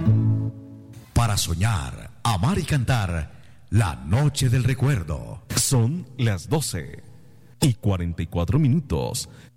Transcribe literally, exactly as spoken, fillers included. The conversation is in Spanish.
Para soñar, amar y cantar, la noche del recuerdo. Son las doce y cuarenta y cuatro minutos.